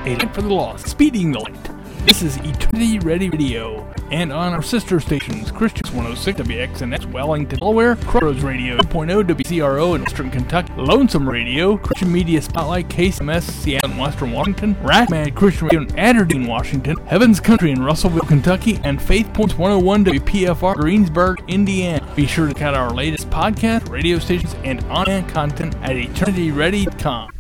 a light for the lost, speeding the light. This is Eternity Ready Radio, and on our sister stations, Christian 106 WXNX Wellington, Delaware, Crossroads Radio 2.0 WCRO in Western Kentucky, Lonesome Radio, Christian Media Spotlight KCMS Seattle and Western Washington, Rackman Christian Radio in Aberdeen, Washington, Heaven's Country in Russellville, Kentucky, and Faith Points 101 WPFR Greensburg, Indiana. Be sure to check out our latest podcast, radio stations, and on-demand content at eternityready.com.